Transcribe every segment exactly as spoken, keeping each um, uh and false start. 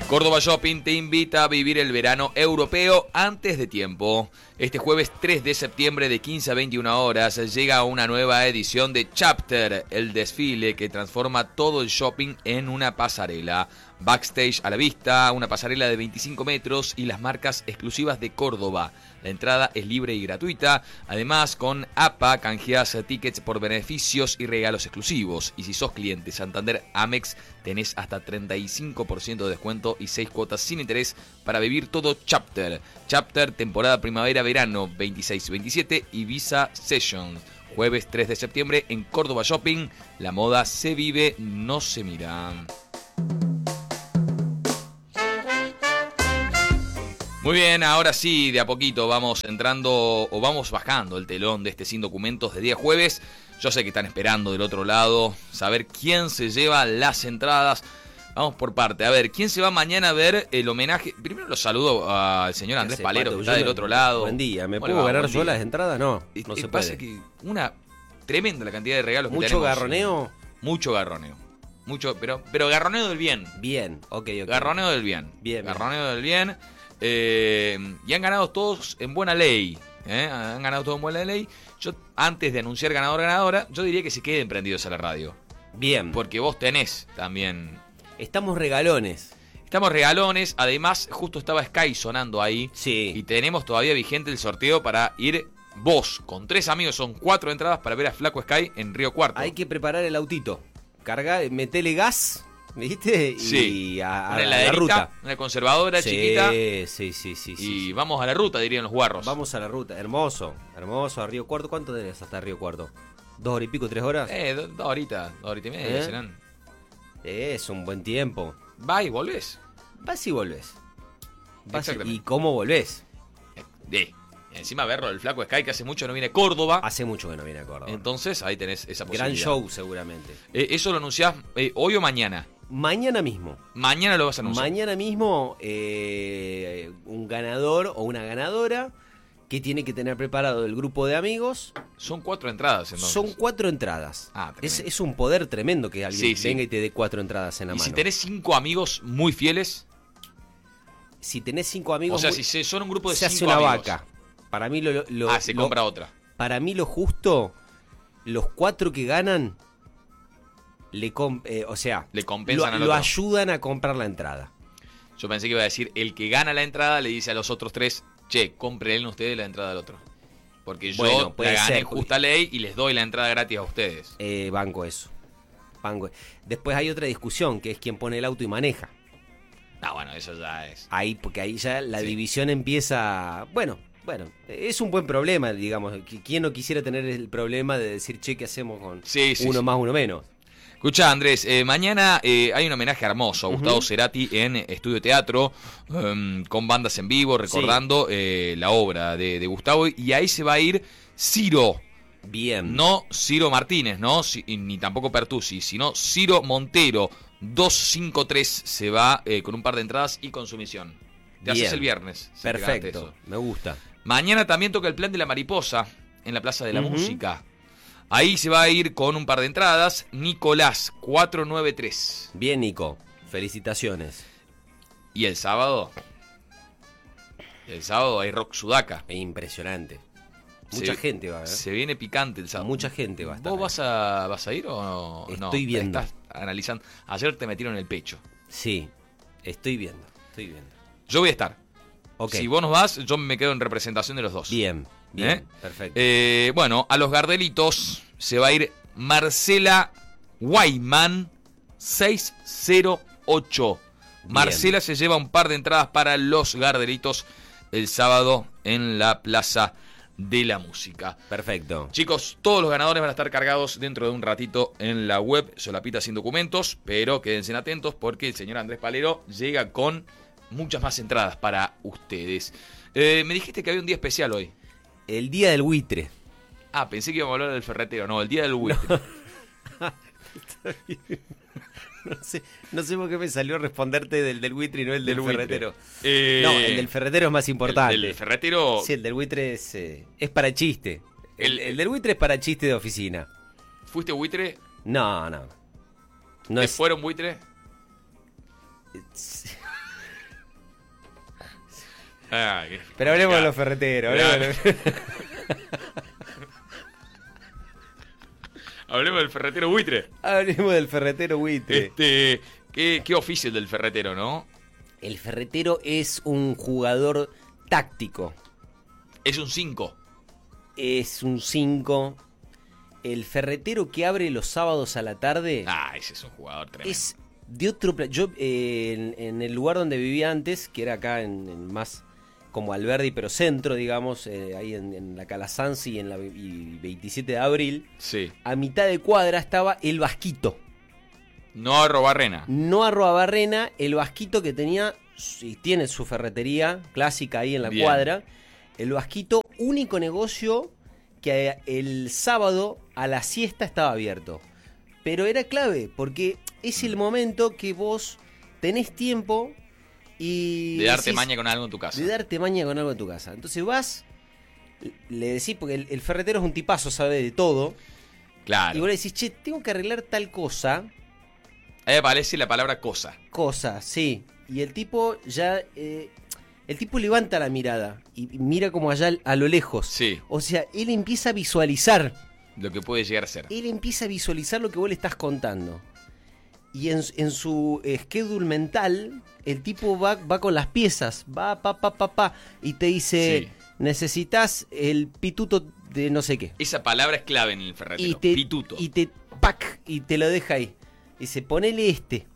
Córdoba Shopping te invita a vivir el verano europeo antes de tiempo. Este jueves tres de septiembre de quince a veintiuna horas llega una nueva edición de Chapter, el desfile que transforma todo el shopping en una pasarela. Backstage a la vista, una pasarela de veinticinco metros y las marcas exclusivas de Córdoba. La entrada es libre y gratuita. Además, con A P A canjeas tickets por beneficios y regalos exclusivos. Y si sos cliente Santander Amex, tenés hasta treinta y cinco por ciento de descuento y seis cuotas sin interés para vivir todo Chapter. Chapter, temporada primavera-verano veintiséis veintisiete y Visa Sessions. Jueves tres de septiembre en Córdoba Shopping. La moda se vive, no se mira. Muy bien, ahora sí, de a poquito vamos entrando o vamos bajando el telón de este Sin Documentos de día jueves. Yo sé que están esperando del otro lado saber quién se lleva las entradas. Vamos por parte. A ver, ¿quién se va mañana a ver el homenaje? Primero los saludo al señor Andrés Palero, que está del otro lado. Buen día, ¿me puedo ganar yo las entradas? No, no eh, se pasa puede. Que una tremenda la cantidad de regalos que ¿Mucho tenemos. garroneo? Mucho garroneo. Mucho, pero, pero garroneo del bien. Bien, ok, ok. Garroneo del bien. Bien, Garroneo bien. del bien. Eh, y han ganado todos en buena ley. ¿eh? Han ganado todos en buena ley. Yo, antes de anunciar ganador ganadora, yo diría que se queden prendidos a la radio. Bien. Porque vos tenés también. Estamos regalones. Estamos regalones. Además, justo estaba Sky sonando ahí. Sí. Y tenemos todavía vigente el sorteo para ir vos con tres amigos. Son cuatro entradas para ver a Flaco Sky en Río Cuarto. Hay que preparar el autito. Carga, metele gas. ¿Viste? Y sí. a, a, una a la ruta. Una conservadora sí, chiquita. Sí, sí, sí, sí. Y sí. vamos a la ruta, dirían los guarros. Vamos a la ruta. Hermoso. Hermoso. A Río Cuarto. ¿Cuánto tenés hasta Río Cuarto? ¿Dos horas y pico, tres horas? Eh, do, dos horitas, dos horitas y media ¿Eh? serán. Es un buen tiempo. Va y volvés. Vas y volvés. Vas y, Exactamente. ¿Y cómo volvés? Eh, encima verlo, el Flaco Sky, que hace mucho no viene a Córdoba. Hace mucho que no viene a Córdoba. Entonces ahí tenés esa posibilidad. Gran show, seguramente. Eh, ¿Eso lo anunciás eh, hoy o mañana? Mañana mismo. Mañana lo vas a anunciar. Mañana mismo, eh, un ganador o una ganadora que tiene que tener preparado el grupo de amigos. Son cuatro entradas, entonces. Son cuatro entradas. Ah, es, es un poder tremendo que alguien sí, venga sí. y te dé cuatro entradas en la ¿Y mano. si tenés cinco amigos muy fieles? Si tenés cinco amigos... O sea, muy, si son un grupo de se cinco hace una amigos. vaca. Para mí lo, lo Ah, se lo, compra otra. Para mí lo justo, los cuatro que ganan, le com- eh, o sea, Le compensan lo, al lo otro. ayudan a comprar la entrada. Yo pensé que iba a decir, el que gana la entrada le dice a los otros tres, che, compren ustedes la entrada del otro. Porque yo Bueno, la puede gané ser. en justa ley y les doy la entrada gratis a ustedes. Eh, banco eso. Banco. Después hay otra discusión, que es quién pone el auto y maneja. Ah, bueno, eso ya es. Ahí, porque ahí ya la Sí. división empieza... Bueno, bueno, es un buen problema, digamos. ¿Quién no quisiera tener el problema de decir, che, ¿qué hacemos con Sí, sí, uno sí. más, uno menos? Escuchá, Andrés, eh, mañana eh, hay un homenaje hermoso a Gustavo Ujú. Cerati en Estudio Teatro, um, con bandas en vivo, recordando eh, la obra de, de Gustavo. Y ahí se va a ir Ciro. Bien. No Ciro Martínez, ¿no? Si, ni tampoco Pertusi, sino Ciro Montero. doscientos cincuenta y tres se va eh, con un par de entradas y consumición. Te Bien. haces el viernes. si te ganaste Perfecto, eso. me gusta. Mañana también toca el Plan de la Mariposa en la Plaza de la Ujú. Música. Ahí se va a ir con un par de entradas. Nicolás, cuatrocientos noventa y tres. Bien, Nico. Felicitaciones. Y el sábado. El sábado hay Rock Sudaca. Impresionante. Mucha Se- gente va a ver. Se viene picante el sábado. Mucha gente va a estar. ¿Vos ahí. vas a, vas a ir o no? Estoy viendo. Estás analizando. Ayer te metieron el pecho. Sí, estoy viendo. Estoy viendo. Yo voy a estar. Ok. Si vos nos vas, yo me quedo en representación de los dos. Bien, bien. ¿Eh? Perfecto. Eh, bueno, a los Gardelitos se va a ir Marcela Guayman seiscientos ocho. Bien. Marcela se lleva un par de entradas para los Gardelitos el sábado en la Plaza de la Música. Perfecto. Chicos, todos los ganadores van a estar cargados dentro de un ratito en la web Solapita Sin Documentos, pero quédense atentos porque el señor Andrés Palero llega con muchas más entradas para ustedes. Eh, me dijiste que había un día especial hoy. El día del buitre. Ah, pensé que íbamos a hablar del ferretero. No, el día del buitre. No sé, no sé por qué me salió responderte del del buitre y no el del, Del buitre. ferretero. Eh, No, el del ferretero es más importante. El del ferretero. Sí, el del buitre es, eh, es para chiste. El, El- el del buitre es para chiste de oficina. ¿Fuiste buitre? No, no. No ¿Te es, fueron buitre? Ah, qué Pero hablemos de complicado. los ferreteros. Hablemos de los... Hablemos del ferretero buitre. hablemos del ferretero buitre. Este, ¿qué, qué oficio el del ferretero, ¿no? El ferretero es un jugador táctico. Es un cinco. Es un cinco. El ferretero que abre los sábados a la tarde Ah, ese es un jugador tremendo. es de otro... pla- Yo, eh, en, en el lugar donde vivía antes, que era acá en, en más como Alberdi, pero centro, digamos, eh, ahí en, en la Calasanz y en la ve- y veintisiete de abril, Sí. a mitad de cuadra estaba el Vasquito. No a Robarrena. No Arroabarrena, el Vasquito que tenía y tiene su ferretería clásica ahí en la Bien. cuadra. El Vasquito, único negocio que el sábado a la siesta estaba abierto. Pero era clave, porque es el momento que vos tenés tiempo y... De darte decís- maña con algo en tu casa. De darte maña con algo en tu casa. Entonces vas, le decís, porque el, el ferretero es un tipazo, sabe de todo. Claro. Y vos le decís, che, tengo que arreglar tal cosa... Ahí aparece la palabra cosa. Cosa, sí. Y el tipo ya... eh, el tipo levanta la mirada y mira como allá a lo lejos. Sí. O sea, él empieza a visualizar. Lo que puede llegar a ser. Él empieza a visualizar lo que vos le estás contando. Y en, en su eh, schedule mental, el tipo va, va con las piezas. Va, pa, pa, pa, pa. Y te dice, Sí. necesitas el pituto de no sé qué. Esa palabra es clave en el ferretero. Y te, Pituto. y te, pac, y te lo deja ahí. Dice, ponele este.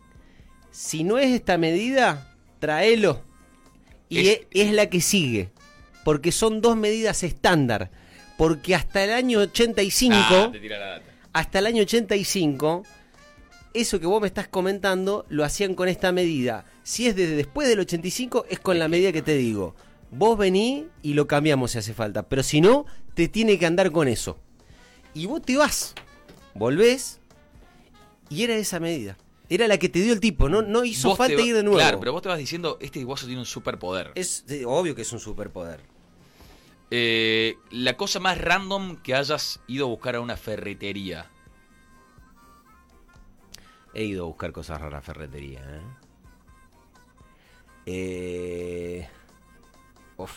Si no es esta medida, tráelo. Y Es- es, es la que sigue. Porque son dos medidas estándar. Porque hasta el año ochenta y cinco, Ah, te tira la data. hasta el año ochenta y cinco, eso que vos me estás comentando, lo hacían con esta medida. Si es desde después del ochenta y cinco, es con la medida que te digo. Vos vení y lo cambiamos si hace falta. Pero si no, te tiene que andar con eso. Y vos te vas, volvés, y era esa medida. Era la que te dio el tipo, no, no hizo Vos te falta va- ir de nuevo. Claro, pero vos te vas diciendo, este guaso tiene un superpoder. Es eh, obvio que es un superpoder. Eh, la cosa más random que hayas ido a buscar a una ferretería. He ido a buscar cosas raras a ferretería. ¿eh? Eh... uf.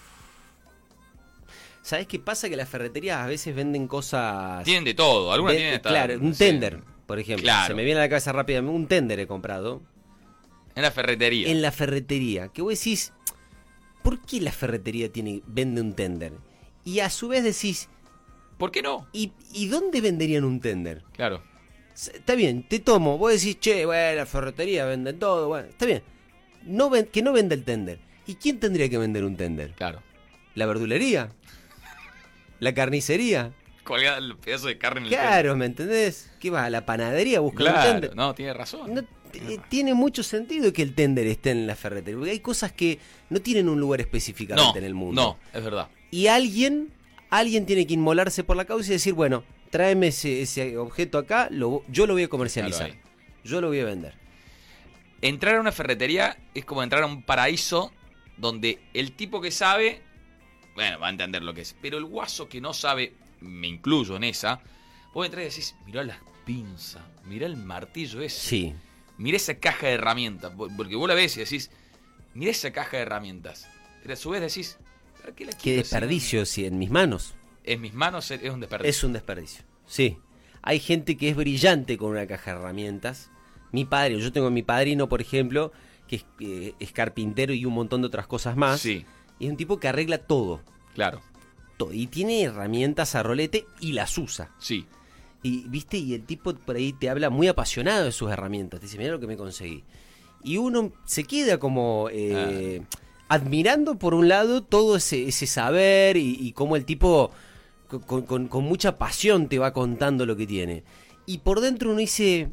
¿Sabés qué pasa? Que las ferreterías a veces venden cosas... Tienen de todo, algunas Ven- tienen hasta... Claro, un sí, tender, por ejemplo. Claro. Se me viene a la cabeza rápidamente. Un tender he comprado. En la ferretería. En la ferretería. Que vos decís, ¿por qué la ferretería tiene, vende un tender? Y a su vez decís, ¿Por qué no? ¿y, ¿y dónde venderían un tender? Claro. S- Está bien, te tomo. Vos decís, che, bueno, la ferretería venden todo. Bueno, está bien. No ven- que no venda el tender. ¿Y quién tendría que vender un tender? Claro. ¿La verdulería? ¿La carnicería? Colgada el pedazo de carne en el Claro, ¿me entendés? ¿Qué vas a la panadería a buscar un Claro, tender? no, tiene razón. No, t- tiene mucho sentido que el tender esté en la ferretería. Porque hay cosas que no tienen un lugar específicamente no, en el mundo. no, es verdad. Y alguien, alguien tiene que inmolarse por la causa y decir, bueno, tráeme ese, ese objeto acá, lo- yo lo voy a comercializar. Claro, Yo lo voy a vender. Entrar a una ferretería es como entrar a un paraíso donde el tipo que sabe, bueno, va a entender lo que es. Pero el guaso que no sabe, me incluyo en esa, vos entras y decís, mirá las pinzas, mirá el martillo ese, Sí. mirá esa caja de herramientas. Porque vos la ves y decís, mirá esa caja de herramientas. Pero a su vez decís, ¿para qué la Qué quiero? desperdicio, si en mis manos. En mis manos es un desperdicio. Es un desperdicio. Sí. Hay gente que es brillante con una caja de herramientas. Mi padre, yo tengo a mi padrino, por ejemplo, que es, eh, es carpintero y un montón de otras cosas más. Sí, Y es un tipo que arregla todo. claro, todo. Y tiene herramientas a rolete y las usa. sí. Y viste, y el tipo por ahí te habla muy apasionado de sus herramientas. Te dice, mira lo que me conseguí. Y uno se queda como eh, admirando por un lado todo ese, ese saber y, y cómo el tipo con, con- con mucha pasión te va contando lo que tiene. Y por dentro uno dice,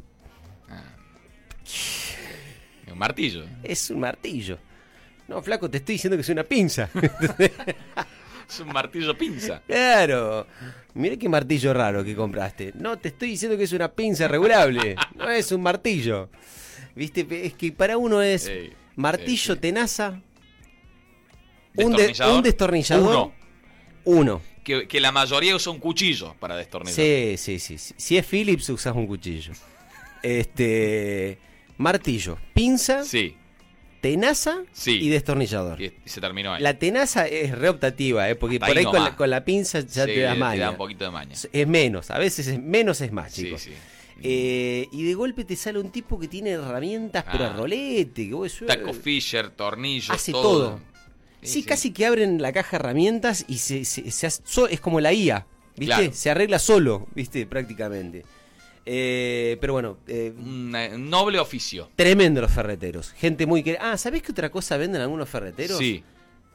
Un martillo. es un martillo. No, flaco, te estoy diciendo que es una pinza. Es un martillo pinza. Claro. Mira qué martillo raro que compraste. No, te estoy diciendo que es una pinza regulable. No es un martillo. Viste, es que para uno es Ey, martillo, sí, sí. tenaza, un, de- Destornillador. un destornillador. Uno. Uno. Que, que la mayoría usa un cuchillo para destornillar. Sí, sí, sí, sí. Si es Phillips, usas un cuchillo. Este. Martillo, pinza, Sí. tenaza Sí. y destornillador. Y se terminó ahí. La tenaza es reoptativa, ¿eh? Porque Hasta por ahí ahí con nomás. la, con la pinza ya Sí, te da le- maña. te da un poquito de maña. Es menos, a veces es menos es más, Sí, chicos. sí. Eh, y de golpe te sale un tipo que tiene herramientas, pero Ah. a rolete. Que vos, Taco Fisher, tornillos, hace todo. todo. Sí, Sí, sí. casi que abren la caja de herramientas y se, se- se hace- so- es como la I A, ¿viste? Claro. Se arregla solo, ¿viste? Prácticamente. Eh, pero bueno, eh, Un eh, noble oficio. tremendo los ferreteros. Gente muy que. Ah, ¿sabés qué otra cosa venden algunos ferreteros? Sí.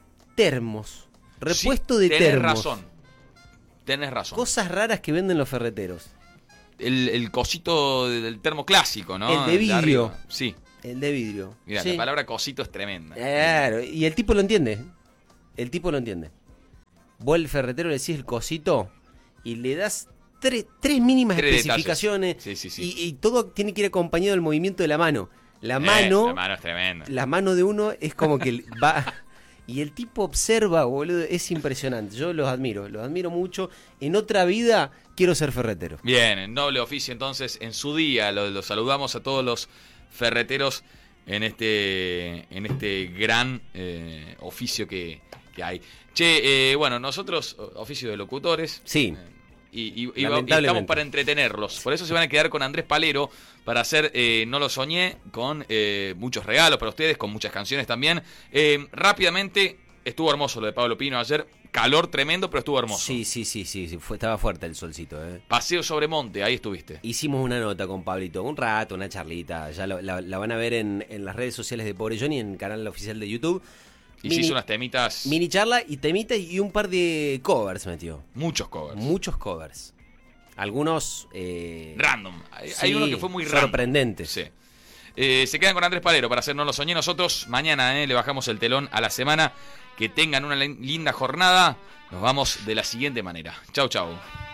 Termos. Repuesto Sí, de tenés termos. razón. Tenés razón. Cosas raras que venden los ferreteros. El, el cosito del termo clásico, ¿no? El de vidrio. arriba. Sí. El de vidrio. Mira, Sí. la palabra cosito es tremenda. Claro, y el tipo lo entiende. El tipo lo entiende. Vos al ferretero le decís el cosito y le das tres, tres mínimas Tres especificaciones. detalles. Sí, sí, sí. Y, y todo tiene que ir acompañado del movimiento de la mano. La Eh, mano, la mano es tremenda. la mano de uno es como que va. Y el tipo observa, boludo, es impresionante. Yo los admiro, los admiro mucho. En otra vida quiero ser ferretero. Bien, en noble oficio entonces, en su día, lo, lo saludamos a todos los ferreteros en este, en este gran eh, oficio que, que hay. Che, eh, bueno, nosotros, oficio de locutores. Sí. eh, y, y- y va- y Lamentablemente. estamos para entretenerlos. Por eso se van a quedar con Andrés Palero para hacer eh, No lo soñé, con eh, muchos regalos para ustedes, con muchas canciones también. Eh, rápidamente, estuvo hermoso lo de Pablo Pino ayer. Calor tremendo, pero estuvo hermoso. Sí, sí, sí, sí, sí, fue, estaba fuerte el solcito, eh. Paseo sobre monte, ahí estuviste. Hicimos una nota con Pablito, un rato, una charlita. Ya lo- la, la van a ver en, en las redes sociales de Pobre Johnny, en el canal oficial de YouTube. Y Mini- se hizo unas temitas, Mini charla y temita y un par de covers metió. muchos covers. Muchos covers. Algunos eh, Random. Hay, sí, hay uno que fue muy random. sorprendentes. Sí. Eh, se quedan con Andrés Palero para hacer No lo soñé. Nosotros mañana eh, le bajamos el telón a la semana. Que tengan una lin- linda jornada. Nos vamos de la siguiente manera. Chau, chau.